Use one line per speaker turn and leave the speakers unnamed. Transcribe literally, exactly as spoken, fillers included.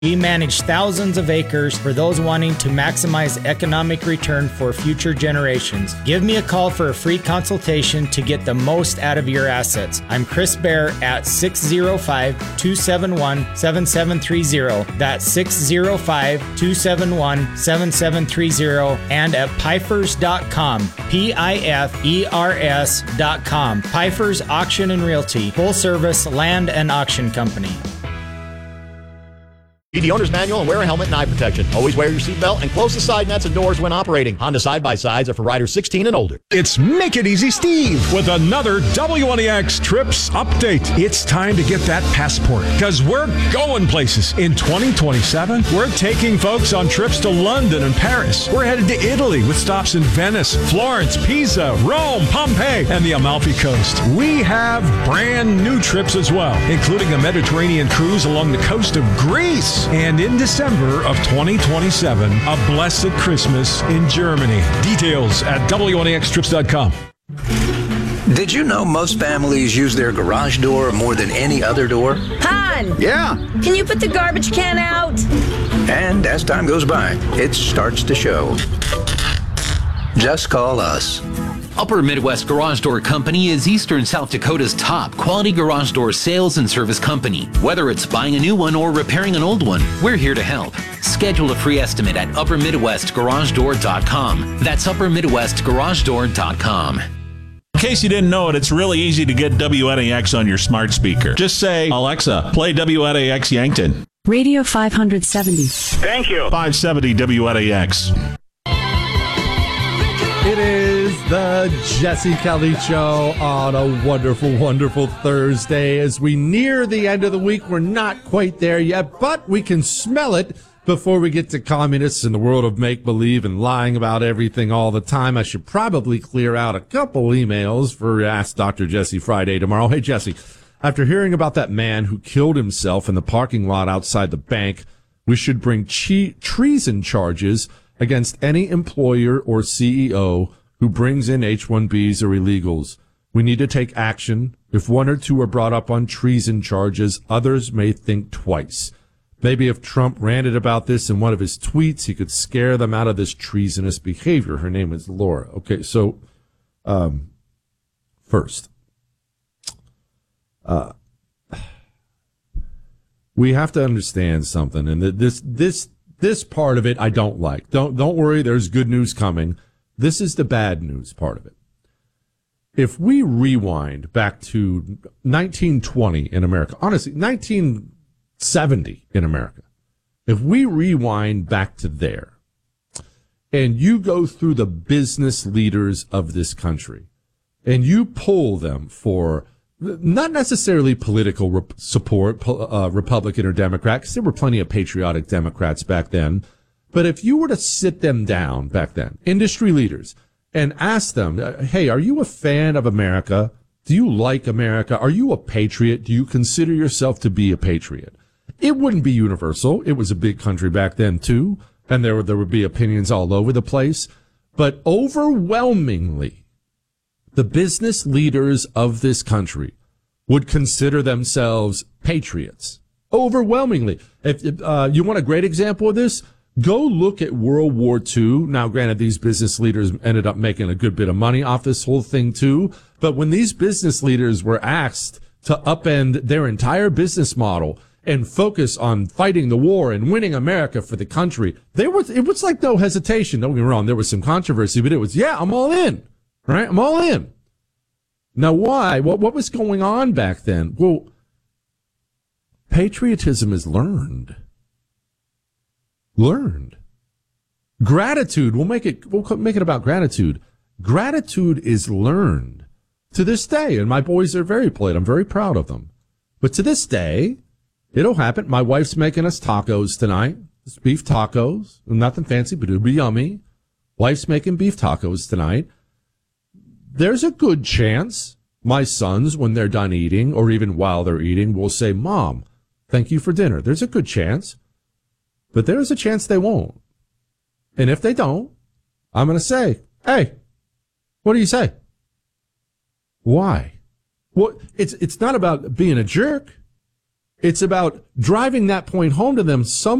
We manage thousands of acres for those wanting to maximize economic return for future generations. Give me a call for a free consultation to get the most out of your assets. I'm Chris Bear at six oh five, two seven one, seven seven three oh. That's six oh five, two seven one, seven seven three oh and at pifers dot com. P I F E R S dot com. Pifers Auction and Realty. Full service land and auction company.
Read the owner's manual and wear a helmet and eye protection. Always wear your seatbelt and close the side nets and doors when operating. Honda side-by-sides are for riders sixteen and older.
It's Make It Easy Steve with another W N E X Trips update. It's time to get that passport because we're going places. In twenty twenty-seven, we're taking folks on trips to London and Paris. We're headed to Italy with stops in Venice, Florence, Pisa, Rome, Pompeii, and the Amalfi Coast. We have brand new trips as well, including a Mediterranean cruise along the coast of Greece. And in December of twenty twenty-seven, a blessed Christmas in Germany. Details at W N E X trips dot com.
Did you know most families use their garage door more than any other door?
Han!
Yeah.
Can you put the garbage can out?
And as time goes by, it starts to show. Just call us.
Upper Midwest Garage Door Company is Eastern South Dakota's top quality garage door sales and service company. Whether it's buying a new one or repairing an old one, we're here to help. Schedule a free estimate at upper midwest garage door dot com. That's upper midwest garage door dot com.
In case you didn't know it, it's really easy to get W N A X on your smart speaker. Just say, Alexa, play W N A X Yankton.
Radio five seventy.
Thank you. five seventy W N A X.
It is the Jesse Kelly Show on a wonderful, wonderful Thursday. As we near the end of the week, we're not quite there yet, but we can smell it before we get to communists in the world of make-believe and lying about everything all the time. I should probably clear out a couple emails for Ask Doctor Jesse Friday tomorrow. Hey, Jesse, after hearing about that man who killed himself in the parking lot outside the bank, we should bring che- treason charges against any employer or C E O who brings in H one Bs or illegals. We need to take action. If one or two are brought up on treason charges, others may think twice. Maybe if Trump ranted about this in one of his tweets, he could scare them out of this treasonous behavior. Her name is Laura. Okay, so um, first, uh, we have to understand something, and this this. This part of it I don't like. Don't don't worry, there's good news coming. This is the bad news part of it. If we rewind back to nineteen twenty in America, honestly, nineteen seventy in America, if we rewind back to there, and you go through the business leaders of this country, and you pull them for not necessarily political rep- support, uh, Republican or Democrat, because there were plenty of patriotic Democrats back then. But if you were to sit them down back then, industry leaders, and ask them, hey, are you a fan of America? Do you like America? Are you a patriot? Do you consider yourself to be a patriot? It wouldn't be universal. It was a big country back then, too, and there, there would be opinions all over the place. But overwhelmingly, the business leaders of this country would consider themselves patriots. Overwhelmingly. If uh, you want a great example of this, go look at World War Two. Now, granted, these business leaders ended up making a good bit of money off this whole thing, too. But when these business leaders were asked to upend their entire business model and focus on fighting the war and winning America for the country, they were, it was like no hesitation. Don't get me wrong. There was some controversy, but it was, yeah, I'm all in. Right? I'm all in. Now, why? What, what was going on back then? Well, patriotism is learned. Learned. Gratitude. We'll make it, we'll make it about gratitude. Gratitude is learned to this day. And my boys are very polite. I'm very proud of them. But to this day, it'll happen. My wife's making us tacos tonight. It's beef tacos. Nothing fancy, but it'll be yummy. Wife's making beef tacos tonight. There's a good chance my sons, when they're done eating, or even while they're eating, will say, Mom, thank you for dinner. There's a good chance. But there's a chance they won't. And if they don't, I'm going to say, hey, what do you say? Why? Well, it's, it's not about being a jerk. It's about driving that point home to them. Some